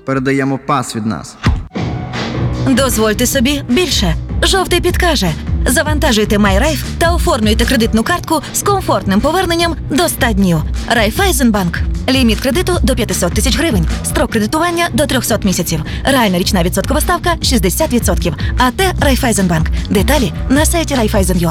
Передаємо пас від нас. Дозвольте собі більше. Жовтий підкаже. Завантажуйте MyRaiff та оформлюйте кредитну картку з комфортним поверненням до 100 днів. Райфайзенбанк. Ліміт кредиту до 500 тисяч гривень. Строк кредитування до 300 місяців. Реальна річна відсоткова ставка 60%. АТ Райфайзенбанк. Деталі на сайті Райфайзен.ua.